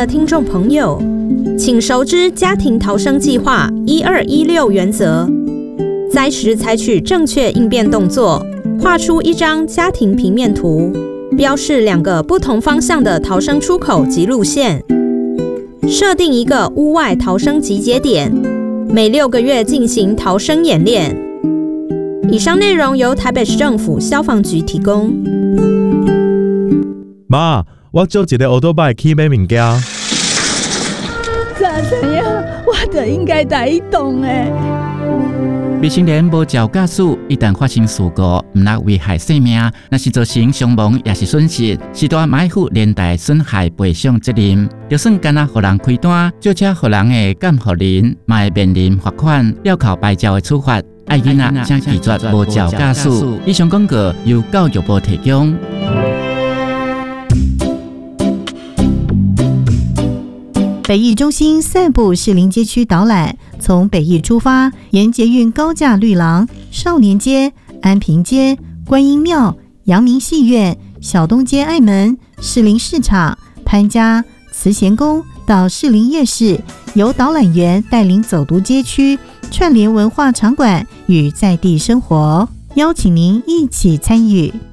的听众朋友，请熟知家庭逃生计划1216原则，灾时采取正确应变动作，画出一张家庭平面图，标示2个不同方向的逃生出口及路线，设定一个屋外逃生集结点，每6个月进行逃生演练。以上内容由台北市政府消防局提供。 妈，我借一个欧多拜去买物件。 怎样？我就应该带伊动诶。 未成年无照驾驶，一旦发生事故，毋但危害生命，若是造成伤亡也是损失，是大买负连带损害赔偿责任。就算干那互人开单，借车互人的监护人，嘛会面临罚款、吊扣牌照的处罚。爱囡仔请拒绝无照驾驶。以上广告由教育部提供。 北艺中心散步士林街区导览，从北艺出发，沿捷运高架绿廊、少年街、安平街、观音庙、阳明戏院、小东街爱门、士林市场、潘家、慈贤宫到士林夜市，由导览员带领走读街区，串联文化场馆与在地生活，邀请您一起参与。